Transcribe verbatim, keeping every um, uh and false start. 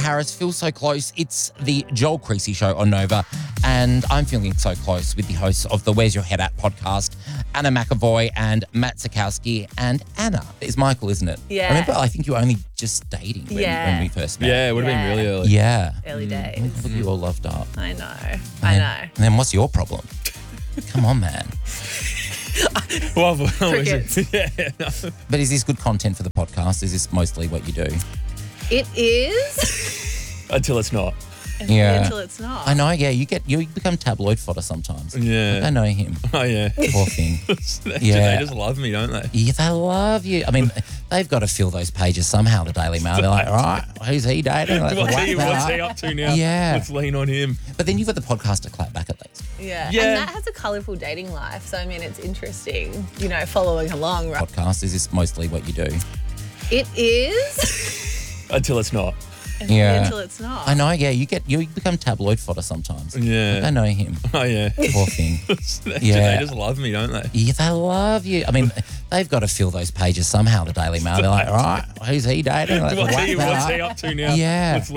Harris, Feel So Close. It's the Joel Creasy Show on Nova, and I'm feeling so close with the hosts of the Where's Your Head At podcast, Anna McAvoy and Matt Sikowski. And Anna is Michael, isn't it? Yeah. Remember, I think you were only just dating when, Yeah. when we first met. Yeah, it would have Yeah. been really early. Yeah. Early days. Mm, look, you all loved up. I know. And I then- know. And then what's your problem? Come on, man. Well, well, Crickets. yeah, no. But is this good content for the podcast? Is this mostly what you do? It is Until it's not. Yeah. until it's not. I know, yeah. You get you become tabloid fodder sometimes. Yeah. I know him. Oh, yeah. Poor thing. they, Yeah. they just love me, don't they? Yeah, they love you. I mean, they've got to fill those pages somehow, the Daily Mail. They're like, all right, who's he dating? Let's What's whack he, that what's up. he up to now? Yeah. Let's lean on him. But then you've got the podcast to clap back at least. Yeah. Yeah. And that has a colourful dating life. So, I mean, it's interesting, you know, following along. Right? Podcast, is this mostly what you do? It is Until it's not. Yeah. until it's not. I know, yeah. You get you become tabloid fodder sometimes. Yeah. I know him. Oh, yeah. Poor thing. they, Yeah. they just love me, don't they? Yeah, they love you. I mean, they've got to fill those pages somehow, the Daily Mail. They're like, all right, who's he dating? Let's What's whack he, that what's up. he up to now? Yeah. Let's